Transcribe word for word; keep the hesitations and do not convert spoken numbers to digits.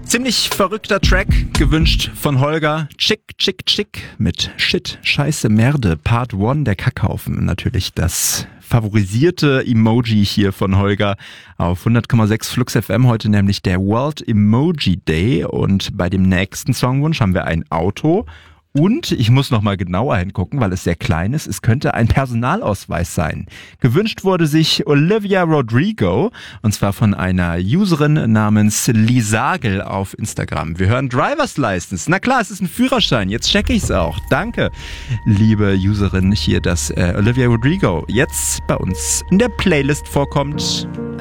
Ziemlich verrückter Track, gewünscht von Holger. Chick, chick, chick mit Shit, Scheiße, Merde, Part eins, der Kackhaufen. Natürlich das favorisierte Emoji hier von Holger auf hundert Komma sechs Flux F M. Heute nämlich der World Emoji Day. Und bei dem nächsten Songwunsch haben wir ein Auto. Und ich muss noch mal genauer hingucken, weil es sehr klein ist. Es könnte ein Personalausweis sein. Gewünscht wurde sich Olivia Rodrigo, und zwar von einer Userin namens Lisagel auf Instagram. Wir hören Driver's License. Na klar, es ist ein Führerschein. Jetzt checke ich es auch. Danke, liebe Userin hier, dass äh, Olivia Rodrigo jetzt bei uns in der Playlist vorkommt.